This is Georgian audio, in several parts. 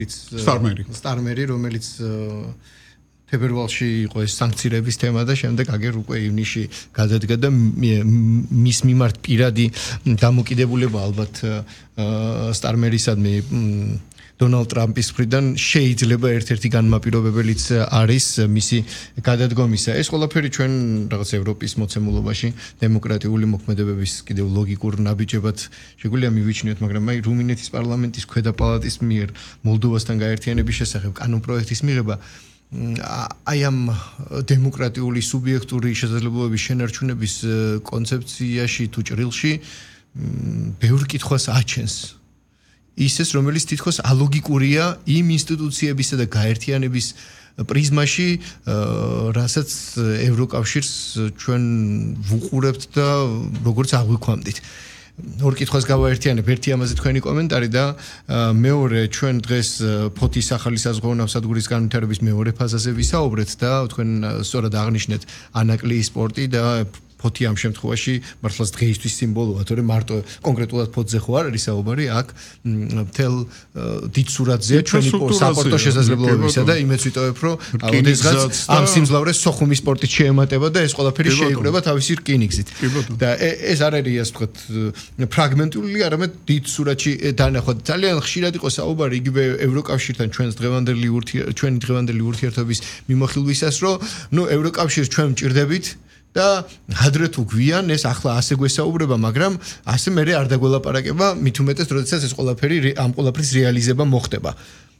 სტარმერი, რომელიც თებერვალში იყო ეს სანქციების თემა და შემდეგ აგერ უკვე ივნისში გადადგა და მის მიმართ პირადი დამოკიდებულება ალბათ სტარმერისადმი დონალდ ტრამპის მხრიდან შეიძლება ერთ-ერთი განმაპირობებელიც არის მისი გადადგომისა. ეს ყველაფერი ჩვენ რაღაც ევროპის მოცემულობაში დემოკრატიული მოქმედებების კიდევ ლოგიკურ ნაბიჯებად შეგვიძლია მივიჩნიოთ, მაგრამ აი რუმინეთის პარლამენტის ქვედა პალატის მიერ მოლდოვასთან გაერთიანების შესახებ კანონპროექტის მიღება აი ამ დემოკრატიული სუბიექტური შესაძლებლობების შენარჩუნების კონცეფციაში თუ ჭრილში ბევრ კითხვას აჩენს. ისეს, რომელიც თითქოს ალოგიკურია იმ ინსტიტუციებისა და გაერთიანების პრიზმაში, რასაც ევროკავშირს ჩვენ ვუყურებთ და როგორც აღვიქვამდით. ორ კითხვას გავაერთიანებ, ერთი ამაზე თქვენი კომენტარი და მეორე ჩვენ დღეს ფოთის ახალი საზღვაო ნავსადგურის განვითარების მეორე ფაზაზე ვისაუბრეთ და თქვენ სწორად აღნიშნეთ ანაკლიის სპორტი და ფოთი ამ შემთხვევაში მართლაც დღეისთვის სიმბოლოა, თორემ მარტო კონკრეტულად ფოთზე ხო არ არის საუბარი, აქ მთელ დიდ სურათზეა ჩვენი საპორტო შესაძლებლობებისა და იმეც ვიტოვებ, რომ ოდესღაც ამ სიმძლავრეს სოხუმის სპორტით შეემატება და ეს ყველაფერი შეიკრება თავისი რკინიგზით. და ეს არ არის ასე ვთქვათ ფრაგმენტული, არამედ დიდ სურათში დანახვა. ძალიან ხშირად იყო საუბარი იგივე ევროკავშირთან ჩვენი დღევანდელი ურთიერთობის მიმოხილვისას, რომ ნუ ევროკავშირს ჩვენ მჭირდებით და ადრე თუ გვიან ეს ახლა ასე გვესაუბრება, მაგრამ ასე მერე არ დაგველაპარაკება, მით უმეტეს, როდესაც ეს ყველაფერი ამ ყველაფრის რეალიზება მოხდება.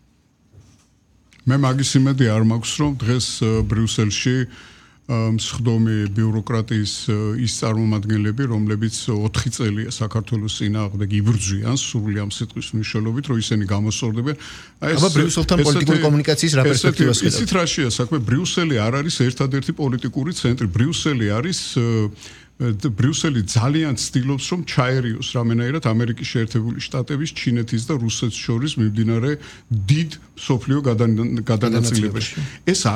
მე მაგის იმედი არ მაქვს, რომ დღეს ბრიუსელში მსხდომი ბიუროკრატიის ის წარმომადგენლები, რომლებიც 4 წელია საქართველოს წინააღმდეგ იბრძვიან სრული ამ სიტყვის მნიშვნელობით, რომ ისინი გამოსწორდებიან. აბა ბრიუსელთან პოლიტიკური კომუნიკაციის რა პერსპექტივას ხედავთ? ისიც რაშია საქმე, ბრიუსელი არ არის ერთადერთი პოლიტიკური ცენტრი. ბრიუსელი არის ბრიუსელი ძალიან ცდილობს, რომ ჩაერიოს რამენაირად ამერიკის შეერთებული შტატების, ჩინეთის და რუსეთის შორის მიმდინარე დიდ მსოფლიო გადანაწილებაში. ეს